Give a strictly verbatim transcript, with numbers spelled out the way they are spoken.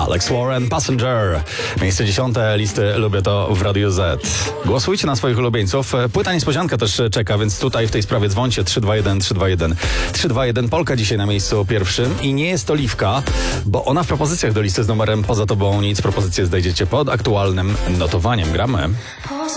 Alex Warren, Passenger. Miejsce dziesiąte listy Lubię to w Radiu Z. Głosujcie na swoich ulubieńców. Płyta niespodzianka też czeka, więc tutaj w tej sprawie dzwońcie trzy dwa jeden trzy dwa jeden trzy dwa jeden. Polka dzisiaj na miejscu pierwszym i nie jest to Liwka, bo ona w propozycjach do listy z numerem Poza tobą nic. Propozycje znajdziecie pod aktualnym notowaniem. Gramy.